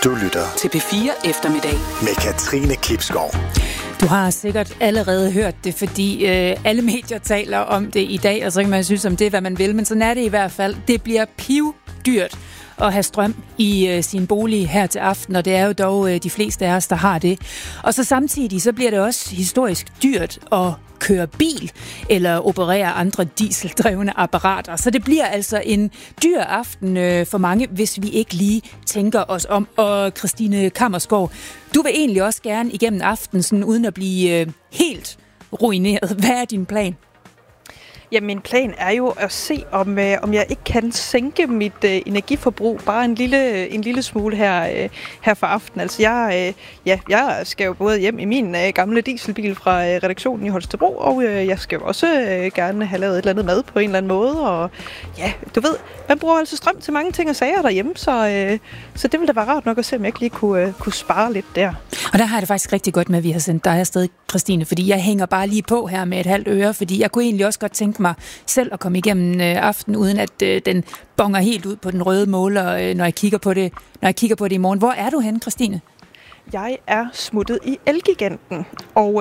Du lytter til P4 Eftermiddag med Katrine Klipskov. Du har sikkert allerede hørt det, fordi alle medier taler om det i dag, og så kan man synes om det, hvad man vil, men sådan er det i hvert fald. Det bliver pivdyrt at have strøm i sin bolig her til aften, og det er jo dog de fleste af os, der har det. Og så samtidig, så bliver det også historisk dyrt at køre bil eller operere andre dieseldrevne apparater. Så det bliver altså en dyr aften for mange, hvis vi ikke lige tænker os om. Og Christine Kammersgaard, du vil egentlig også gerne igennem aftenen, sådan, uden at blive helt ruineret. Hvad er din plan? Ja, min plan er jo at se, om jeg ikke kan sænke mit energiforbrug bare en lille smule her for aften. Altså jeg skal jo både hjem i min gamle dieselbil fra redaktionen i Holstebro, og jeg skal jo også gerne have lavet et eller andet mad på en eller anden måde. Og ja, du ved, man bruger altså strøm til mange ting og sager derhjemme, så det ville da være rart nok at se, om jeg ikke lige kunne spare lidt der. Og der har jeg det faktisk rigtig godt med, at vi har sendt dig afsted, Christine, fordi jeg hænger bare lige på her med et halvt øre, fordi jeg kunne egentlig også godt tænke mig selv at komme igennem aften, uden at den bonger helt ud på den røde måler, når jeg kigger på det i morgen. Hvor er du henne, Christine? Jeg er smuttet i Elgiganten, og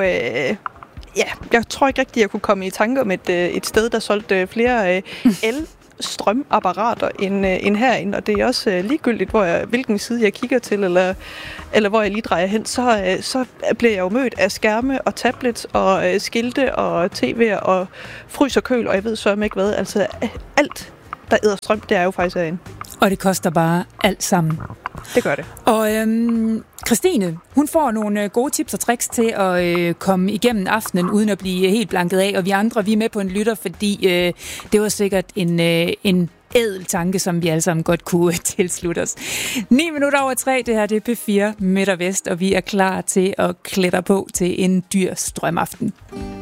jeg tror ikke rigtigt, jeg kunne komme i tanke om et sted, der solgte flere strømapparater end herinde, og det er også ligegyldigt, hvilken side jeg kigger til, eller hvor jeg lige drejer hen, så bliver jeg jo mødt af skærme og tablets og skilte og tv'er og frys og køl, og jeg ved så ikke hvad. Altså alt, der æder strøm, det er jo faktisk herinde. Og det koster bare alt sammen. Det gør det. Og Christine, hun får nogle gode tips og tricks til at komme igennem aftenen, uden at blive helt blanket af. Og vi andre, vi er med på en lytter, fordi det var sikkert en ædel tanke, som vi alle sammen godt kunne tilslutte os. 3:09, det her det er P4 Midt og Vest, og vi er klar til at klæde på til en dyr strømaften.